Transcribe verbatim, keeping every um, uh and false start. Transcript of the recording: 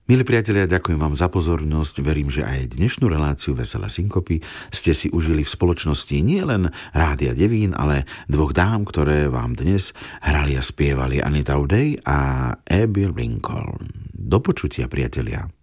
Milí priatelia, ďakujem vám za pozornosť. Verím, že aj dnešnú reláciu Veselé synkopy ste si užili v spoločnosti nielen Rádia Devín, ale dvoch dám, ktoré vám dnes hrali a spievali, Anita O'Day a Abby Lincoln. Do počutia, priatelia.